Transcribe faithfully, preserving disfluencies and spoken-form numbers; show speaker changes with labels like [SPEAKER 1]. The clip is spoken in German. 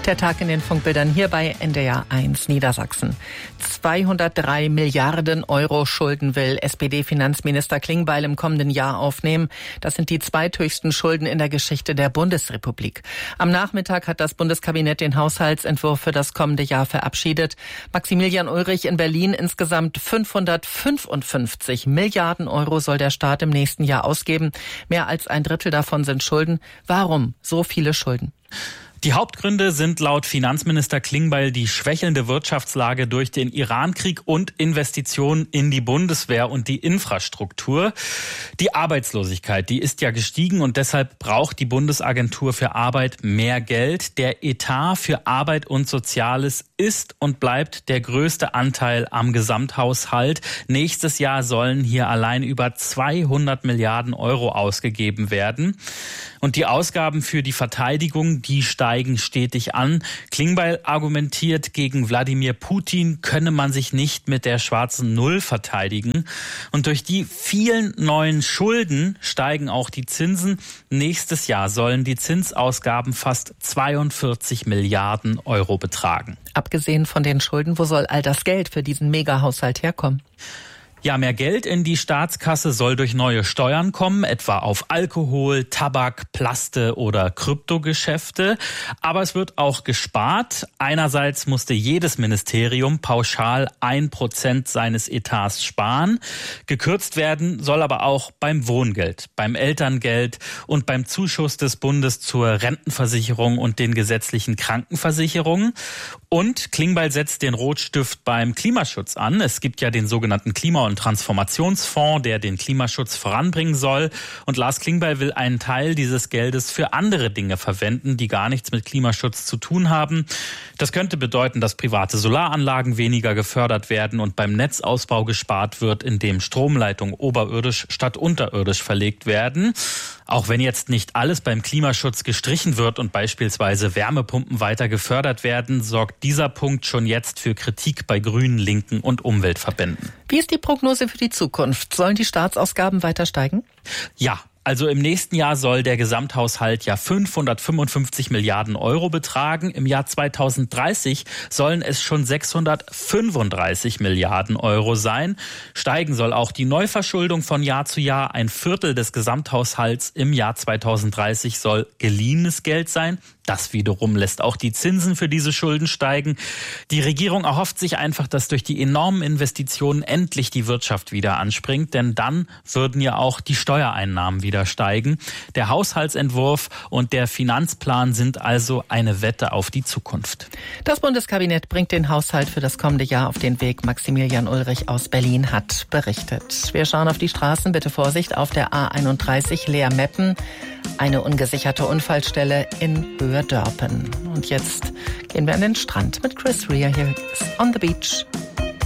[SPEAKER 1] Der Tag in den Funkbildern hier bei N D R eins Niedersachsen. zweihundertdrei Milliarden Euro Schulden will S P D-Finanzminister Klingbeil im kommenden Jahr aufnehmen. Das sind die zweithöchsten Schulden in der Geschichte der Bundesrepublik. Am Nachmittag hat das Bundeskabinett den Haushaltsentwurf für das kommende Jahr verabschiedet. Maximilian Ulrich in Berlin: insgesamt fünfhundertfünfundfünfzig Milliarden Euro soll der Staat im nächsten Jahr ausgeben. Mehr als ein Drittel davon sind Schulden. Warum so viele Schulden?
[SPEAKER 2] Die Hauptgründe sind laut Finanzminister Klingbeil die schwächelnde Wirtschaftslage durch den Irankrieg und Investitionen in die Bundeswehr und die Infrastruktur. Die Arbeitslosigkeit, die ist ja gestiegen und deshalb braucht die Bundesagentur für Arbeit mehr Geld. Der Etat für Arbeit und Soziales ist und bleibt der größte Anteil am Gesamthaushalt. Nächstes Jahr sollen hier allein über zweihundert Milliarden Euro ausgegeben werden. Und die Ausgaben für die Verteidigung, die steigen stetig an. Klingbeil argumentiert, gegen Wladimir Putin könne man sich nicht mit der schwarzen Null verteidigen. Und durch die vielen neuen Schulden steigen auch die Zinsen. Nächstes Jahr sollen die Zinsausgaben fast zweiundvierzig Milliarden Euro betragen.
[SPEAKER 1] Abgesehen von den Schulden, wo soll all das Geld für diesen Megahaushalt herkommen?
[SPEAKER 2] Ja, mehr Geld in die Staatskasse soll durch neue Steuern kommen, etwa auf Alkohol, Tabak, Plaste oder Kryptogeschäfte. Aber es wird auch gespart. Einerseits musste jedes Ministerium pauschal ein Prozent seines Etats sparen. Gekürzt werden soll aber auch beim Wohngeld, beim Elterngeld und beim Zuschuss des Bundes zur Rentenversicherung und den gesetzlichen Krankenversicherungen. Und Klingbeil setzt den Rotstift beim Klimaschutz an. Es gibt ja den sogenannten Klima- und Transformationsfonds, der den Klimaschutz voranbringen soll. Und Lars Klingbeil will einen Teil dieses Geldes für andere Dinge verwenden, die gar nichts mit Klimaschutz zu tun haben. Das könnte bedeuten, dass private Solaranlagen weniger gefördert werden und beim Netzausbau gespart wird, indem Stromleitungen oberirdisch statt unterirdisch verlegt werden. Auch wenn jetzt nicht alles beim Klimaschutz gestrichen wird und beispielsweise Wärmepumpen weiter gefördert werden, sorgt dieser Punkt schon jetzt für Kritik bei Grünen, Linken und Umweltverbänden.
[SPEAKER 1] Wie ist die Prognose für die Zukunft? Sollen die Staatsausgaben weiter steigen?
[SPEAKER 2] Ja. Also im nächsten Jahr soll der Gesamthaushalt ja fünfhundertfünfundfünfzig Milliarden Euro betragen. Im Jahr zweitausenddreißig sollen es schon sechshundertfünfunddreißig Milliarden Euro sein. Steigen soll auch die Neuverschuldung von Jahr zu Jahr. Ein Viertel des Gesamthaushalts im Jahr zweitausenddreißig soll geliehenes Geld sein. Das wiederum lässt auch die Zinsen für diese Schulden steigen. Die Regierung erhofft sich einfach, dass durch die enormen Investitionen endlich die Wirtschaft wieder anspringt, denn dann würden ja auch die Steuereinnahmen wieder steigen. Der Haushaltsentwurf und der Finanzplan sind also eine Wette auf die Zukunft.
[SPEAKER 1] Das Bundeskabinett bringt den Haushalt für das kommende Jahr auf den Weg. Maximilian Ulrich aus Berlin hat berichtet. Wir schauen auf die Straßen. Bitte Vorsicht auf der A einunddreißig Leer-Meppen. Eine ungesicherte Unfallstelle in Höhe Dörpen. Und jetzt gehen wir an den Strand mit Chris Rea. Hier ist On the Beach.